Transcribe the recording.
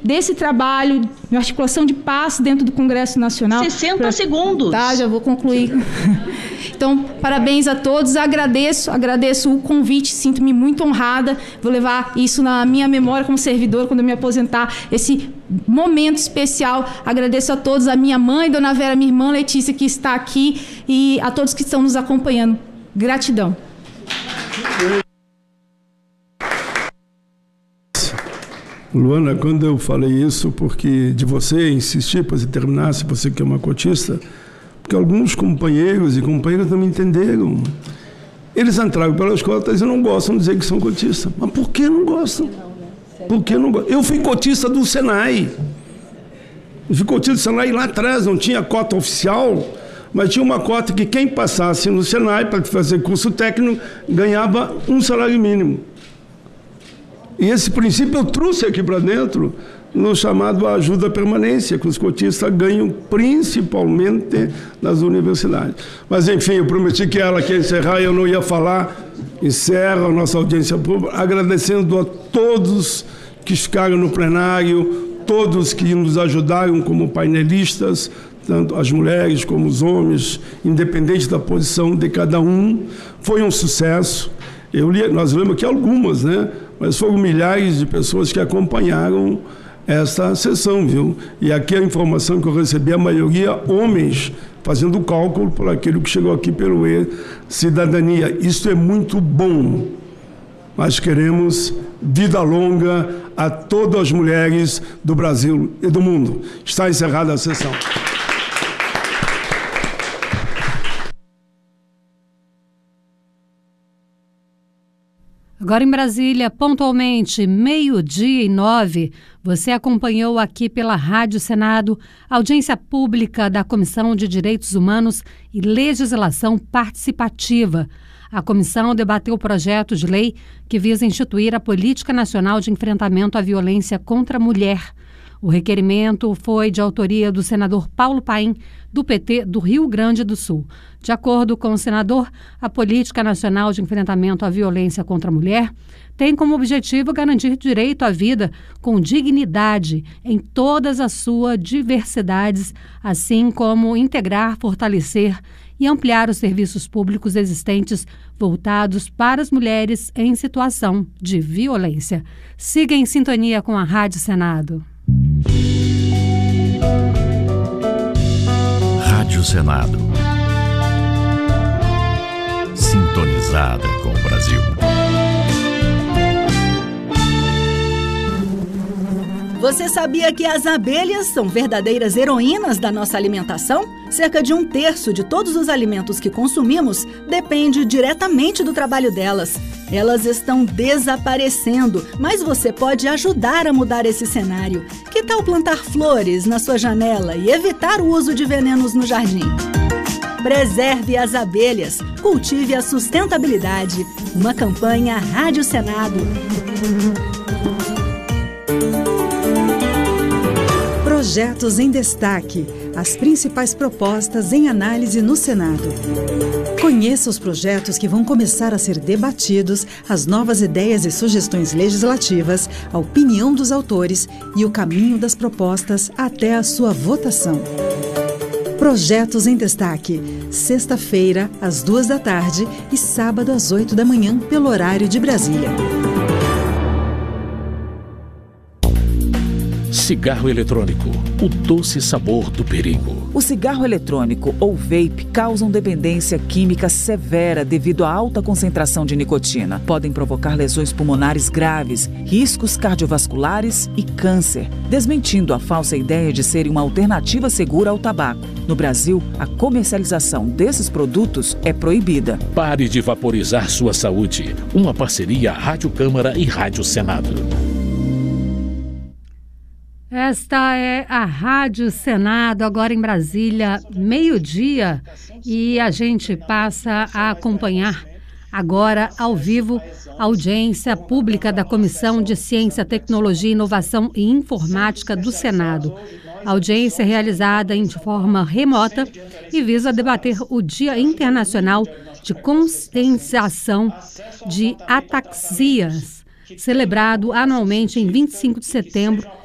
desse trabalho de articulação de paz dentro do Congresso Nacional. 60 segundos. Tá, já vou concluir. Então, parabéns a todos, agradeço o convite, sinto-me muito honrada, vou levar isso na minha memória como servidor quando eu me aposentar, esse momento especial. Agradeço a todos, a minha mãe, Dona Vera, minha irmã Letícia, que está aqui, e a todos que estão nos acompanhando. Gratidão. Luana, quando eu falei isso, porque de você insistir para você terminar, se você que é uma cotista, porque alguns companheiros e companheiras não me entenderam. Eles entraram pelas cotas e não gostam de dizer que são cotistas. Mas por que não gostam? Por que não gostam? Eu fui cotista do Senai. Eu fui cotista do Senai lá atrás, não tinha cota oficial, mas tinha uma cota que quem passasse no Senai para fazer curso técnico ganhava um salário mínimo. E esse princípio eu trouxe aqui para dentro no chamado ajuda à permanência, que os cotistas ganham principalmente nas universidades. Mas, enfim, eu prometi que ela quer encerrar e eu não ia falar. Encerro a nossa audiência pública, agradecendo a todos que ficaram no plenário, todos que nos ajudaram como painelistas, tanto as mulheres como os homens, independente da posição de cada um. Foi um sucesso. Nós lemos aqui algumas, né? Mas foram milhares de pessoas que acompanharam esta sessão, viu? E aqui a informação que eu recebi, a maioria homens, fazendo o cálculo por aquilo que chegou aqui pelo cidadania. Isso é muito bom. Nós queremos vida longa a todas as mulheres do Brasil e do mundo. Está encerrada a sessão. Agora em Brasília, pontualmente, 12:09, você acompanhou aqui pela Rádio Senado a audiência pública da Comissão de Direitos Humanos e Legislação Participativa. A comissão debateu o projeto de lei que visa instituir a Política Nacional de Enfrentamento à Violência contra a Mulher. O requerimento foi de autoria do senador Paulo Paim, do PT do Rio Grande do Sul. De acordo com o senador, a Política Nacional de Enfrentamento à Violência contra a Mulher tem como objetivo garantir direito à vida com dignidade em todas as suas diversidades, assim como integrar, fortalecer e ampliar os serviços públicos existentes voltados para as mulheres em situação de violência. Siga em sintonia com a Rádio Senado. Rádio Senado. Sintonizada com o Brasil. Você sabia que as abelhas são verdadeiras heroínas da nossa alimentação? Cerca de 1/3 de todos os alimentos que consumimos depende diretamente do trabalho delas. Elas estão desaparecendo, mas você pode ajudar a mudar esse cenário. Que tal plantar flores na sua janela e evitar o uso de venenos no jardim? Preserve as abelhas, cultive a sustentabilidade. Uma campanha Rádio Senado. Projetos em destaque. As principais propostas em análise no Senado. Conheça os projetos que vão começar a ser debatidos, as novas ideias e sugestões legislativas, a opinião dos autores e o caminho das propostas até a sua votação. Projetos em destaque. Sexta-feira, às 14h e sábado, às 8h pelo horário de Brasília. Cigarro eletrônico, o doce sabor do perigo. O cigarro eletrônico ou vape causam dependência química severa devido à alta concentração de nicotina. Podem provocar lesões pulmonares graves, riscos cardiovasculares e câncer, desmentindo a falsa ideia de serem uma alternativa segura ao tabaco. No Brasil, a comercialização desses produtos é proibida. Pare de vaporizar sua saúde. Uma parceria Rádio Câmara e Rádio Senado. Esta é a Rádio Senado, agora em Brasília, 12:00, e a gente passa a acompanhar agora, ao vivo, a audiência pública da Comissão de Ciência, Tecnologia, Inovação e Informática do Senado. A audiência é realizada de forma remota e visa debater o Dia Internacional de Conscientização de Ataxias, celebrado anualmente em 25 de setembro,